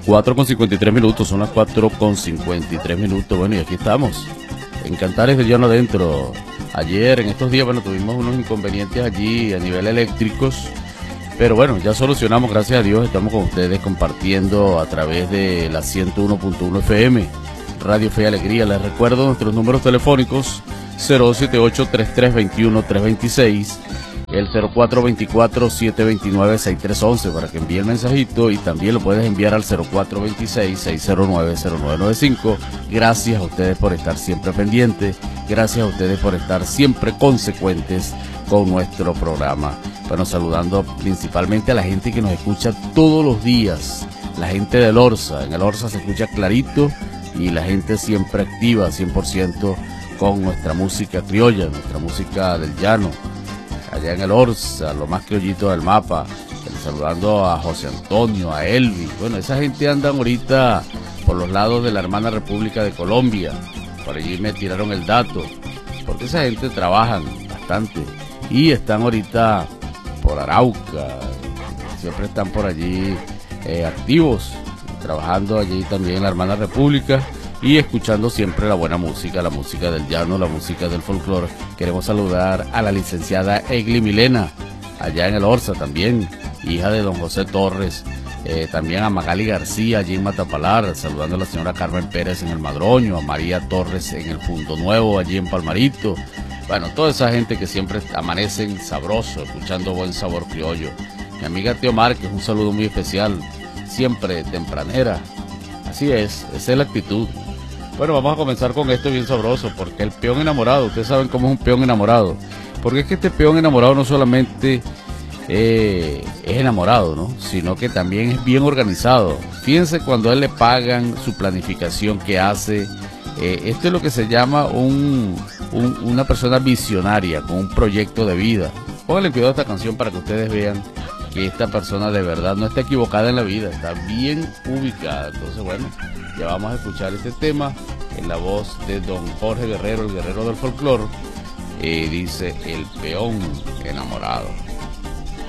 4:53, son las 4:53. Bueno, y aquí estamos, en Cantares del Llano Adentro. Ayer, en estos días, bueno, tuvimos unos inconvenientes allí a nivel eléctricos, pero bueno, ya solucionamos, gracias a Dios. Estamos con ustedes compartiendo a través de la 101.1 FM, Radio Fe y Alegría. Les recuerdo nuestros números telefónicos: 078-3321-326, el 0424-729-6311 para que envíe el mensajito, y también lo puedes enviar al 0426-609-0995. Gracias a ustedes por estar siempre pendientes, gracias a ustedes por estar siempre consecuentes con nuestro programa. Bueno, saludando principalmente a la gente que nos escucha todos los días, la gente del Orza. En el Orza se escucha clarito y la gente siempre activa, 100% con nuestra música criolla, nuestra música del llano, allá en el Orza, lo más criollito del mapa. Saludando a José Antonio, a Elvi. Bueno, esa gente anda ahorita por los lados de la hermana República de Colombia. Por allí me tiraron el dato, porque esa gente trabajan bastante y están ahorita por Arauca, siempre están por allí activos, trabajando allí también en la hermana República y escuchando siempre la buena música, la música del llano, la música del folclore. Queremos saludar a la licenciada Egli Milena, allá en el Orza también, hija de don José Torres. También a Magali García allí en Matapalar, saludando a la señora Carmen Pérez en el Madroño, a María Torres en el Punto Nuevo allí en Palmarito. Bueno, toda esa gente que siempre amanecen sabroso, escuchando buen sabor criollo. Mi amiga Tío Márquez, un saludo muy especial, siempre tempranera. Así es, esa es la actitud. Bueno, vamos a comenzar con esto bien sabroso, porque el peón enamorado, ustedes saben cómo es un peón enamorado, porque es que este peón enamorado no solamente es enamorado, ¿no?, sino que también es bien organizado. Fíjense cuando a él le pagan su planificación que hace. Esto es lo que se llama una persona visionaria con un proyecto de vida. Pónganle cuidado a esta canción para que ustedes vean que esta persona de verdad no está equivocada en la vida, está bien ubicada. Entonces, bueno, ya vamos a escuchar este tema en la voz de don Jorge Guerrero, el guerrero del folclore. Dice: el peón enamorado.